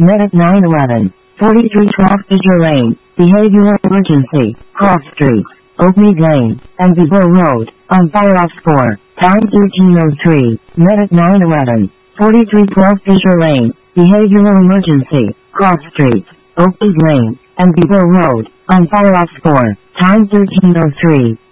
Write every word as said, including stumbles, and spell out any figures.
Medic nine eleven, forty-three twelve Fisher Lane, Behavioral Emergency, Cross Street, Oakmead Lane, and Vibo Road, on fire off four, time thirteen oh three, Medic nine eleven, forty-three twelve Fisher Lane, Behavioral Emergency, Cross Street, Oakmead Lane, and Vibo Road, on fire off four, time thirteen oh three.